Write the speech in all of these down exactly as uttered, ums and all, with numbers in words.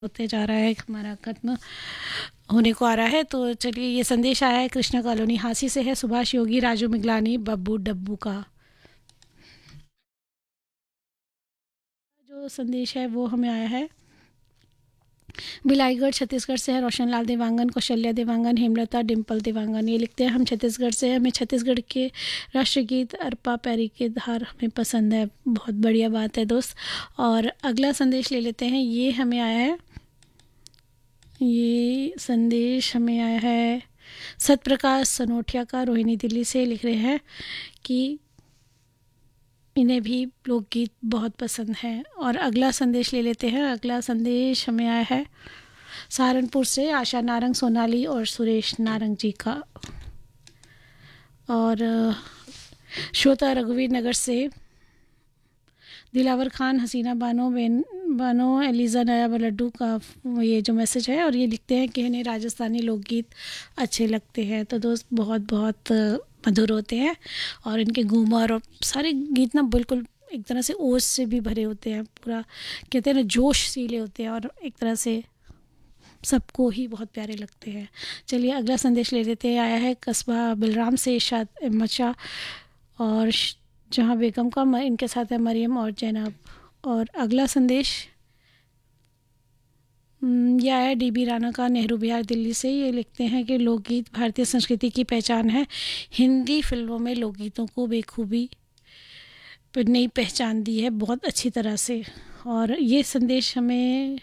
होते जा रहा है, हमारा खत्म होने को आ रहा है। तो चलिए, ये संदेश आया है कृष्णा कॉलोनी हांसी से है, सुभाष योगी, राजू मिगलानी, बब्बू डब्बू का। जो संदेश है वो हमें आया है बिलाईगढ़ छत्तीसगढ़ से है, रोशन लाल देवांगन, कौशल्या देवांगन, हेमलता, डिम्पल देवांगन। ये लिखते हैं हम छत्तीसगढ़ से हैं, हमें छत्तीसगढ़ के राष्ट्रगीत अरपा पैरी के धार हमें पसंद है। बहुत बढ़िया बात है दोस्त। और अगला संदेश ले लेते हैं। ये हमें आया है ये संदेश हमें आया है सतप्रकाश सनोठिया का, रोहिणी दिल्ली से। लिख रहे हैं कि इन्हें भी लोकगीत बहुत पसंद है। और अगला संदेश ले लेते हैं। अगला संदेश हमें आया है सहारनपुर से, आशा नारंग, सोनाली और सुरेश नारंग जी का। और श्रोता रघुवीर नगर से दिलावर खान, हसीना बानो, बेन बानो, एलिज़ा नया लड्डू का ये जो मैसेज है। और ये लिखते हैं कि इन्हें राजस्थानी लोकगीत अच्छे लगते हैं। तो दोस्त, बहुत बहुत मधुर होते हैं और इनके घूमर और सारे गीत ना बिल्कुल एक तरह से ओज से भी भरे होते हैं, पूरा कहते हैं ना जोश सीले होते हैं और एक तरह से सबको ही बहुत प्यारे लगते हैं। चलिए अगला संदेश ले लेते हैं। आया है कस्बा बिलराम से इरशाद अहमद शाह और जहाँ बेगम का, इनके साथ है मरियम और जैनब। और अगला संदेश यह है डी बी राणा का, नेहरू बिहार दिल्ली से। ये लिखते हैं कि लोकगीत भारतीय संस्कृति की पहचान है। हिंदी फिल्मों में लोकगीतों को बेखूबी नई पहचान दी है, बहुत अच्छी तरह से। और ये संदेश हमें,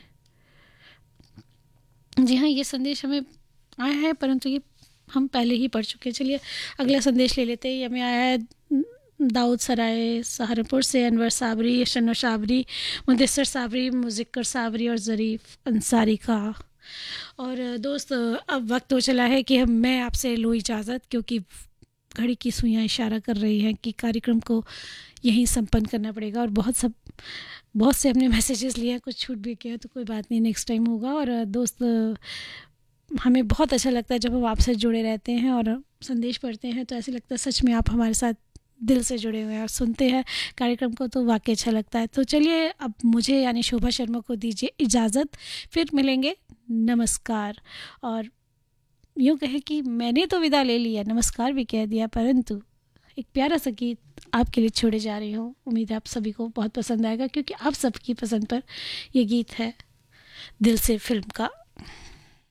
जी हाँ, ये संदेश हमें आया है परंतु ये हम पहले ही पढ़ चुके हैं। चलिए अगला संदेश ले लेते हैं। ये हमें आया है दाऊद सराय सहारनपुर से, अनवर साबरी, शनो साबरी, मुदस्सर साबरी, मुज़क्कर साबरी और ज़रीफ़ अंसारी का। और दोस्त, अब वक्त हो चला है कि हम मैं आपसे लूँ इजाज़त, क्योंकि घड़ी की सुइयाँ इशारा कर रही हैं कि कार्यक्रम को यहीं संपन्न करना पड़ेगा। और बहुत सब बहुत से हमने मैसेजेस लिए हैं, कुछ छूट भी किया तो कोई बात नहीं, नेक्स्ट टाइम होगा। और दोस्त, हमें बहुत अच्छा लगता है जब हम आपसे जुड़े रहते हैं और संदेश पढ़ते हैं, तो ऐसे लगता है सच में आप हमारे साथ दिल से जुड़े हुए हैं और सुनते हैं कार्यक्रम को, तो वाकई अच्छा लगता है। तो चलिए अब मुझे यानी शोभा शर्मा को दीजिए इजाज़त, फिर मिलेंगे। नमस्कार। और यूँ कहें कि मैंने तो विदा ले लिया, नमस्कार भी कह दिया, परंतु एक प्यारा सा गीत आपके लिए छोड़े जा रही हूँ। उम्मीद है आप सभी को बहुत पसंद आएगा, क्योंकि आप सबकी पसंद पर यह गीत है दिल से फिल्म का।